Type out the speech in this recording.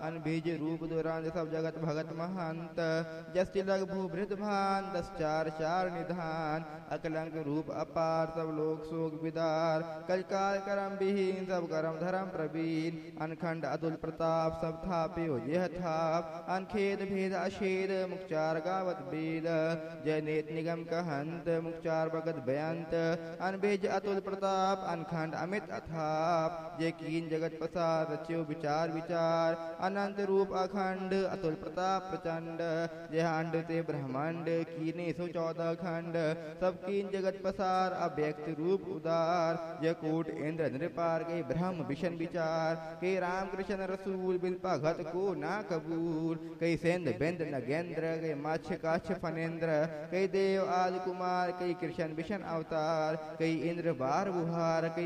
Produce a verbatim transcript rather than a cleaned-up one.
अन बीज रूप दुरांत सब जगत भगत महंत जस तिलक भूभृत भान दस चार चार निधान अकलंक रूप अपार सब लोक शोक विदार कलकाल करम विहीन सब करम धर्म प्रवीण अनखंड अतुल प्रताप सब थापे हो यह थाप अनखेद भेद अशेद मुखचार गावत वेद जय नेत निगम कहंत मुखचार भगत बयंत अनबेज अतुल प्रताप अनखंड अमित अथाप जय कीन जगत पसार रच्यो विचार विचार अनंत रूप अखंड अतुल प्रताप प्रचंड जय अंड ते ब्रह्मांड कीने सो चौदह खंड सब कीन जगत पसार अव्यक्त रूप उदार जय कोट इंद्र नृपार के ब्रह्म विशन विचार के राम कृष्ण रसूल बिन भगत को ना कबूल कई सेंद बेंद नगेंद्र कई माछ काछ फनेन्द्र कई देव आदि कुमार कई कृष्ण विशन अवतार कई इंद्र बार बुहार कई